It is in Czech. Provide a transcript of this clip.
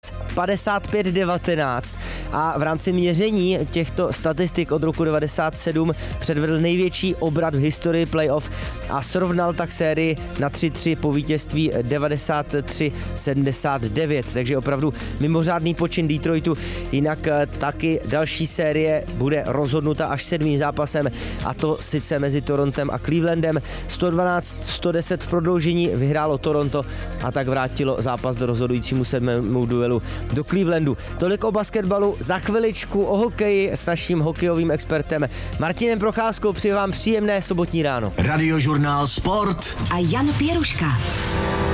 55-19 a v rámci měření těchto statistik od roku 97 předvedl největší obrat v historii playoff a srovnal tak sérii na 3-3 po vítězství 93-79, takže opravdu mimořádný počin Detroitu, jinak taky další série bude rozhodnuta až 7. zápasem, a to sice mezi Torontem a Clevelandem. 112-110 v prodloužení vyhrálo Toronto a tak vrátilo zápas do rozhodujícímu 7. duelu do Clevelandu. Tolik o basketbalu, za chviličku o hokeji s naším hokejovým expertem Martinem Procházkou. Přeji vám příjemné sobotní ráno. Radiožurnál Sport a Jan Pěruška.